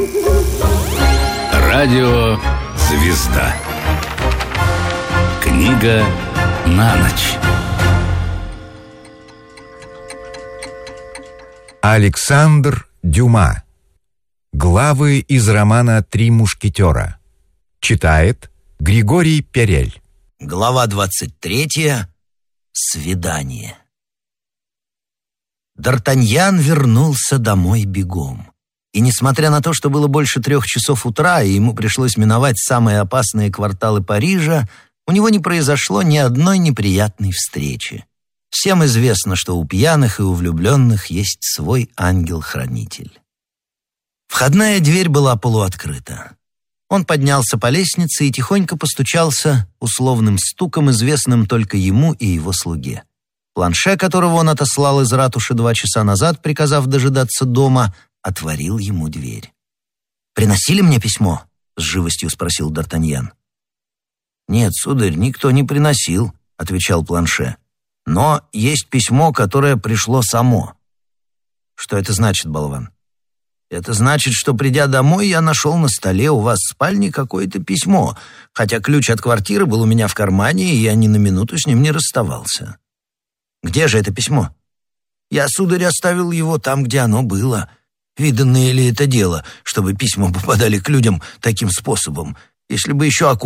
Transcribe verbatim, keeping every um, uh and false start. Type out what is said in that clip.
Радио «Звезда». Книга на ночь. Александр Дюма. Главы из романа «Три мушкетера». Читает Григорий Перель. Глава двадцать третья. Свидание. Д'Артаньян вернулся домой бегом. И несмотря на то, что было больше трех часов утра, и ему пришлось миновать самые опасные кварталы Парижа, у него не произошло ни одной неприятной встречи. Всем известно, что у пьяных и у влюбленных есть свой ангел-хранитель. Входная дверь была полуоткрыта. Он поднялся по лестнице и тихонько постучался условным стуком, известным только ему и его слуге. Планше, которого он отослал из ратуши два часа назад, приказав дожидаться дома, отворил ему дверь. «Приносили мне письмо?» — с живостью спросил Д'Артаньян. «Нет, сударь, никто не приносил», — отвечал Планше. «Но есть письмо, которое пришло само». «Что это значит, болван?» «Это значит, что, придя домой, я нашел на столе у вас в спальне какое-то письмо, хотя ключ от квартиры был у меня в кармане, и я ни на минуту с ним не расставался». «Где же это письмо?» «Я, сударь, оставил его там, где оно было. Виданное ли это дело, чтобы письма попадали к людям таким способом? Если бы еще